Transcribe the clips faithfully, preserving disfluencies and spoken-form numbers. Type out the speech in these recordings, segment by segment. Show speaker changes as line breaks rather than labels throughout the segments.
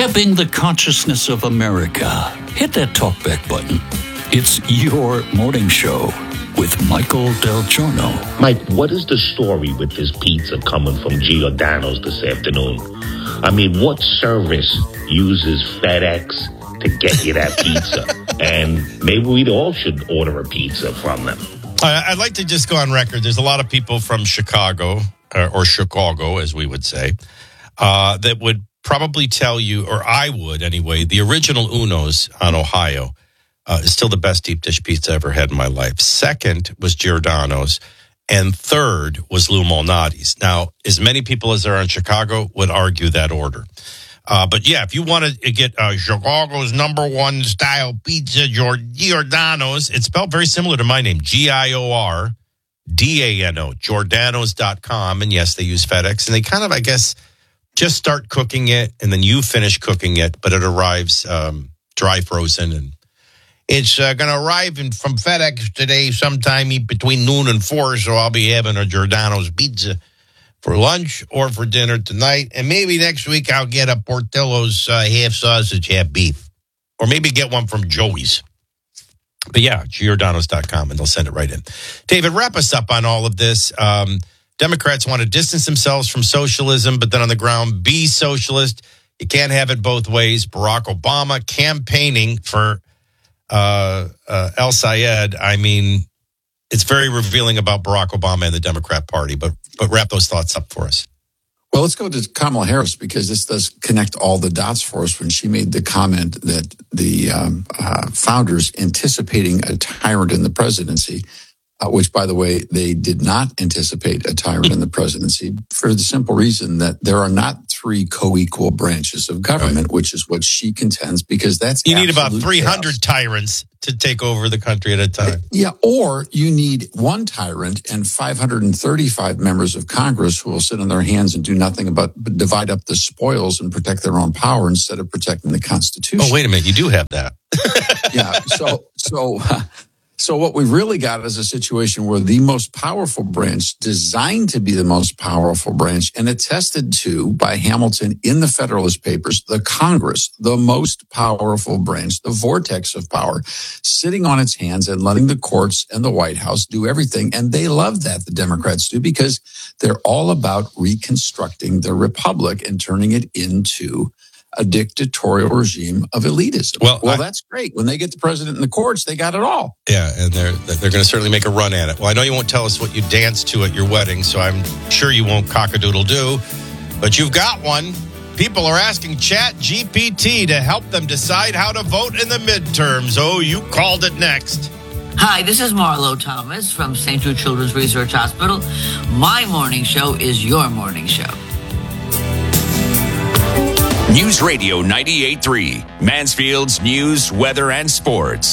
Shaping the consciousness of America. Hit that talkback button. It's your morning show with Michael Del Giorno.
Mike, what is the story with this pizza coming from Giordano's this afternoon? I mean, what service uses FedEx to get you that pizza? And maybe we all should order a pizza from them.
I'd like to just go on record. There's a lot of people from Chicago, or, or Chicago, as we would say, uh, that would probably tell you, or I would anyway, the original Uno's on Ohio uh, is still the best deep dish pizza I ever had in my life. Second was Giordano's. And third was Lou Malnati's. Now, as many people as there are in Chicago would argue that order. Uh, but yeah, if you want to get uh, Chicago's number one style pizza, Giordano's, it's spelled very similar to my name, G I O R D A N O, Giordano's dot com. And yes, they use FedEx. And they kind of, I guess, just start cooking it, and then you finish cooking it, but it arrives um, dry frozen. And it's uh, going to arrive in, from FedEx today sometime between noon and four, so I'll be having a Giordano's pizza for lunch or for dinner tonight. And maybe next week I'll get a Portillo's uh, half sausage, half beef. Or maybe get one from Joey's. But yeah, Giordano's dot com, and they'll send it right in. David, wrap us up on all of this. Um, Democrats want to distance themselves from socialism, but then on the ground, be socialist. You can't have it both ways. Barack Obama campaigning for uh, uh, El Sayed. I mean, it's very revealing about Barack Obama and the Democrat Party, but but wrap those thoughts up for us.
Well, let's go to Kamala Harris, because this does connect all the dots for us when she made the comment that the um, uh, founders anticipating a tyrant in the presidency, uh, which, by the way, they did not anticipate a tyrant in the presidency for the simple reason that there are not three co-equal branches of government, right, which is what she contends, because that's
you need about three hundred chaos. Tyrants to take over the country at a time.
Yeah, or you need one tyrant and five hundred thirty-five members of Congress who will sit on their hands and do nothing but divide up the spoils and protect their own power instead of protecting the Constitution.
Oh, wait a minute, you do have that.
yeah, so so uh, so what we really got is a situation where the most powerful branch, designed to be the most powerful branch, and attested to by Hamilton in the Federalist Papers, the Congress, the most powerful branch, the vortex of power, sitting on its hands and letting the courts and the White House do everything. And they love that, the Democrats do, because they're all about reconstructing the republic and turning it into a dictatorial regime of elitism. Well, well I, that's great. When they get the president in the courts, they got it all.
Yeah, and they're they're going to certainly make a run at it. Well, I know you won't tell us what you danced to at your wedding, so I'm sure you won't cock-a-doodle-doo, but you've got one. People are asking Chat G P T to help them decide how to vote in the midterms. Oh, you called it next.
Hi, this is Marlo Thomas from Saint Jude Children's Research Hospital. My morning show is your morning show.
News Radio ninety-eight point three, Mansfield's news, weather, and sports.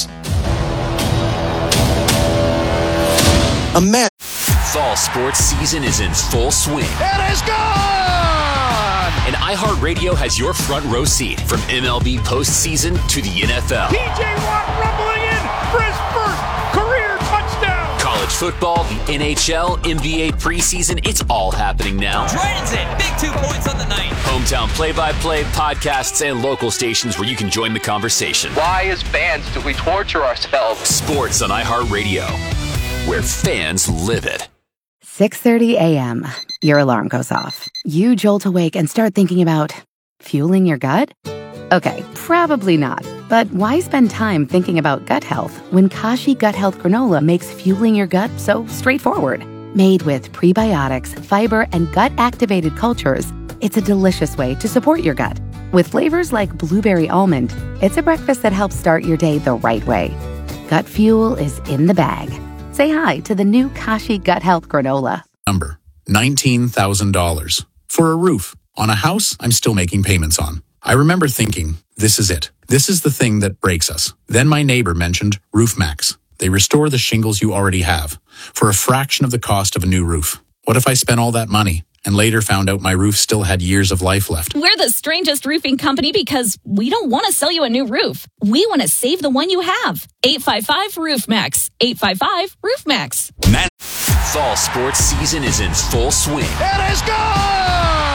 A man. Fall sports season is in full swing.
It is gone!
And iHeartRadio has your front row seat from M L B postseason to the N F L.
T J Watt rumbling in for his first career touchdown.
College football, the N H L, N B A preseason, it's all happening now.
Dragons in, big two points on the night.
Hometown play-by-play, podcasts, and local stations where you can join the conversation.
Why, as fans, do we torture ourselves?
Sports on iHeartRadio, where fans live it.
six thirty a.m. Your alarm goes off. You jolt awake and start thinking about fueling your gut? Okay, probably not. But why spend time thinking about gut health when Kashi Gut Health Granola makes fueling your gut so straightforward? Made with prebiotics, fiber, and gut-activated cultures, it's a delicious way to support your gut. With flavors like blueberry almond, it's a breakfast that helps start your day the right way. Gut fuel is in the bag. Say hi to the new Kashi Gut Health Granola.
Number, nineteen thousand dollars. For a roof on a house I'm still making payments on. I remember thinking, this is it. This is the thing that breaks us. Then my neighbor mentioned RoofMax. They restore the shingles you already have for a fraction of the cost of a new roof. What if I spent all that money and later found out my roof still had years of life left?
We're the strangest roofing company because we don't want to sell you a new roof. We want to save the one you have. eight five five RoofMax. eight five five RoofMax.
Man, fall sports season is in full swing.
It is gone!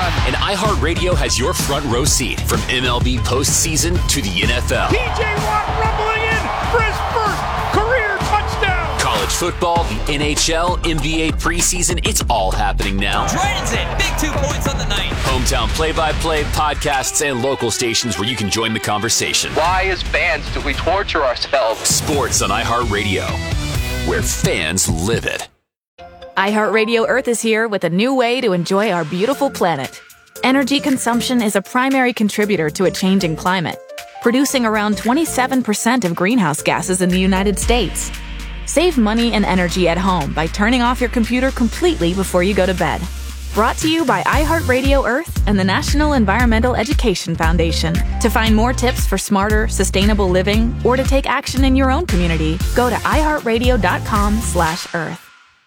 touchdown.
And iHeartRadio has your front row seat from M L B postseason to the N F L.
T J Watt rumbling in for his first career touchdown.
College football, the N H L, N B A preseason, it's all happening now.
Drayton's in. Big two points on the night.
Hometown play-by-play, podcasts, and local stations where you can join the conversation.
Why, as fans, do we torture ourselves?
Sports on iHeartRadio, where fans live it.
iHeartRadio Earth is here with a new way to enjoy our beautiful planet. Energy consumption is a primary contributor to a changing climate, producing around twenty-seven percent of greenhouse gases in the United States. Save money and energy at home by turning off your computer completely before you go to bed. Brought to you by iHeartRadio Earth and the National Environmental Education Foundation. To find more tips for smarter, sustainable living or to take action in your own community, go to iHeartRadio.com slash Earth.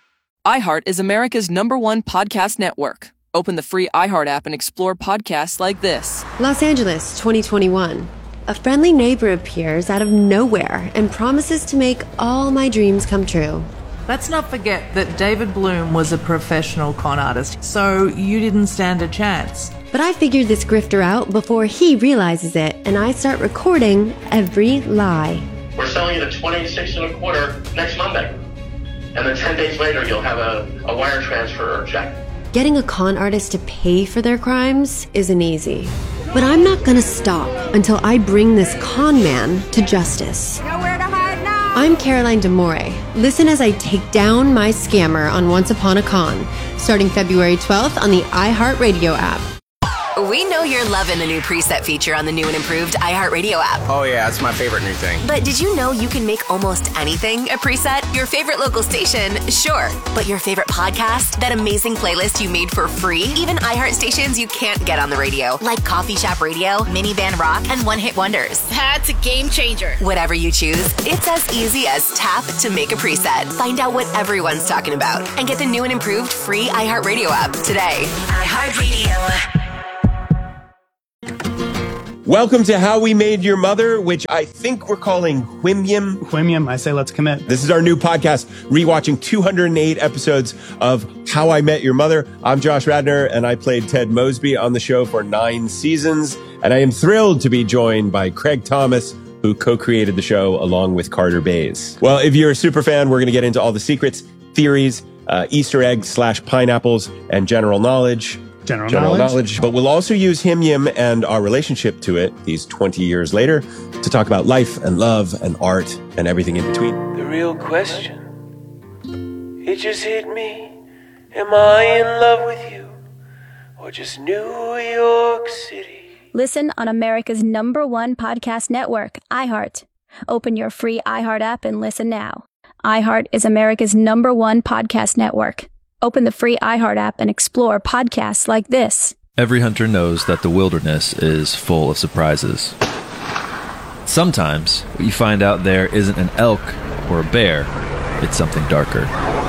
iHeart is America's number one podcast network. Open the free iHeart app and explore podcasts like this.
Los Angeles, twenty twenty-one. A friendly neighbor appears out of nowhere and promises to make all my dreams come true.
Let's not forget that David Bloom was a professional con artist, so you didn't stand a chance.
But I figured this grifter out before he realizes it, and I start recording every lie.
We're selling it at twenty-six and a quarter next Monday. And then ten days later, you'll have a, a wire transfer or check.
Getting a con artist to pay for their crimes isn't easy. But I'm not gonna stop until I bring this con man to justice.
Nowhere to hide now!
I'm Caroline D'Amore. Listen as I take down my scammer on Once Upon a Con, starting February twelfth on the iHeartRadio app.
We know you're loving the new preset feature on the new and improved iHeartRadio app.
Oh yeah, it's my favorite new thing.
But did you know you can make almost anything a preset? Your favorite local station, sure. But your favorite podcast? That amazing playlist you made for free? Even iHeart stations you can't get on the radio, like Coffee Shop Radio, Minivan Rock, and One Hit Wonders.
That's a game changer.
Whatever you choose, it's as easy as tap to make a preset. Find out what everyone's talking about and get the new and improved free iHeartRadio app today.
iHeartRadio.
Welcome to How We Made Your Mother, which I think we're calling Whimyam.
Whimyam, I say let's commit.
This is our new podcast, rewatching two hundred eight episodes of How I Met Your Mother. I'm Josh Radnor, and I played Ted Mosby on the show for nine seasons. And I am thrilled to be joined by Craig Thomas, who co-created the show along with Carter Bays. Well, if you're a super fan, we're going to get into all the secrets, theories, uh, Easter eggs slash pineapples, and general knowledge.
General,
general knowledge.
knowledge.
But we'll also use Whimyam and our relationship to it these twenty years later to talk about life and love and art and everything in between.
The real question, it just hit me. Am I in love with you or just New York City?
Listen on America's number one podcast network, iHeart. Open your free iHeart app and listen now. iHeart is America's number one podcast network. Open the free iHeart app and explore podcasts like this.
Every hunter knows that the wilderness is full of surprises. Sometimes, what you find out there isn't an elk or a bear, it's something darker.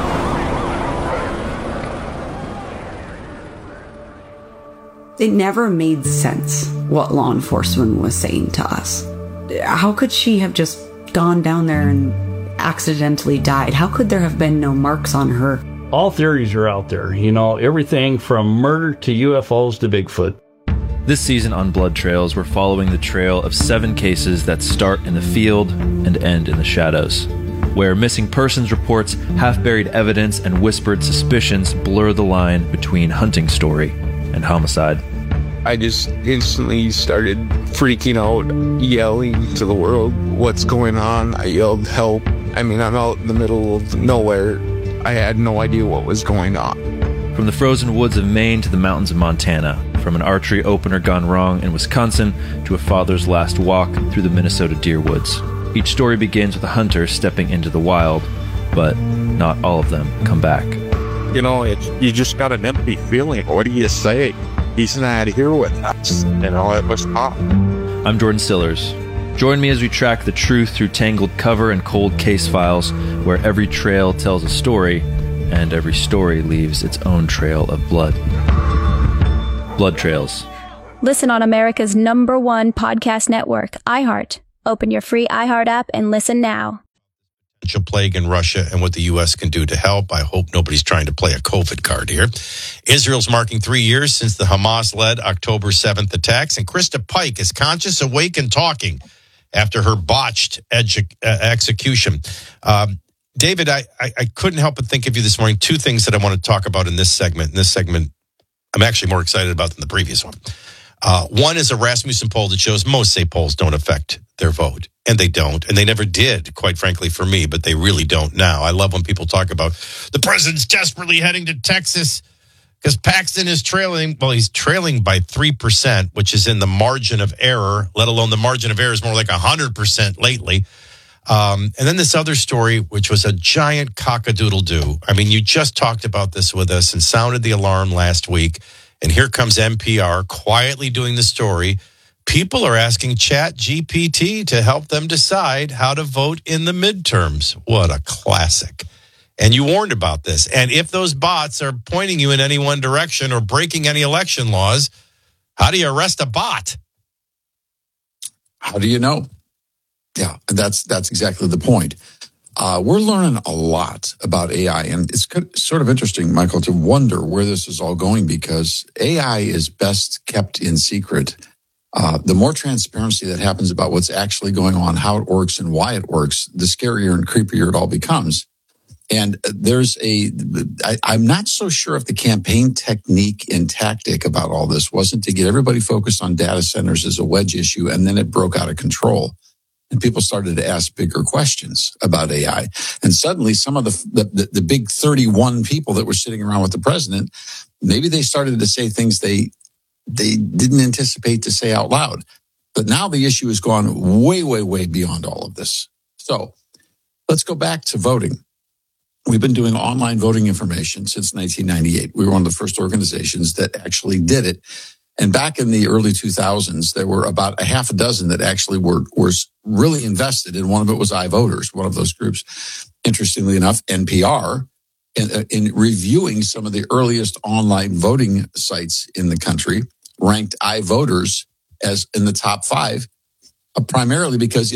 It never made sense what law enforcement was saying to us. How could she have just gone down there and accidentally died? How could there have been no marks on her?
All theories are out there, you know, everything from murder to U F Os to Bigfoot.
This season on Blood Trails, we're following the trail of seven cases that start in the field and end in the shadows, where missing persons reports, half-buried evidence, and whispered suspicions blur the line between hunting story and homicide.
I just instantly started freaking out, yelling to the world, what's going on? I yelled, help. I mean, I'm out in the middle of nowhere. I had no idea what was going on.
From the frozen woods of Maine to the mountains of Montana, from an archery opener gone wrong in Wisconsin to a father's last walk through the Minnesota deer woods. Each story begins with a hunter stepping into the wild, but not all of them come back.
You know, it's, you just got an empty feeling. What do you say? He's not here with us. You know, it was tough.
I'm Jordan Stillers. Join me as we track the truth through tangled cover and cold case files, where every trail tells a story, and every story leaves its own trail of blood. Blood Trails.
Listen on America's number one podcast network, iHeart. Open your free iHeart app and listen now.
plague in Russia and what the U S can do to help. I hope nobody's trying to play a COVID card here. Israel's marking three years since the Hamas-led October seventh attacks, and Krista Pike is conscious, awake, and talking after her botched edu- uh, execution. Um, David, I, I, I couldn't help but think of you this morning. Two things that I want to talk about in this segment. In this segment, I'm actually more excited about than the previous one. Uh, one is a Rasmussen poll that shows most say polls don't affect their vote. And they don't. And they never did, quite frankly, for me, but they really don't now. I love when people talk about the president's desperately heading to Texas because Paxton is trailing. Well, he's trailing by three percent, which is in the margin of error, let alone the margin of error is more like one hundred percent lately. Um, and then this other story, which was a giant cock-a-doodle-doo. I mean, you just talked about this with us and sounded the alarm last week. And here comes N P R quietly doing the story. People are asking Chat G P T to help them decide how to vote in the midterms. What a classic. And you warned about this. And if those bots are pointing you in any one direction or breaking any election laws, how do you arrest a bot?
How do you know? Yeah, and that's that's exactly the point. Uh, we're learning a lot about A I, and it's sort of interesting, Michael, to wonder where this is all going because A I is best kept in secret. Uh, the more transparency that happens about what's actually going on, how it works, and why it works, the scarier and creepier it all becomes. And there's a, I, I'm not so sure if the campaign technique and tactic about all this wasn't to get everybody focused on data centers as a wedge issue, and then it broke out of control. And people started to ask bigger questions about A I. And suddenly some of the, the, the big thirty-one people that were sitting around with the president, maybe they started to say things they they didn't anticipate to say out loud. But now the issue has gone way, way, way beyond all of this. So let's go back to voting. We've been doing online voting information since nineteen ninety-eight. We were one of the first organizations that actually did it. And back in the early two thousands, there were about a half a dozen that actually were, were really invested. And one of it was iVoters, one of those groups. Interestingly enough, N P R, in, in reviewing some of the earliest online voting sites in the country, ranked iVoters as in the top five, uh, primarily because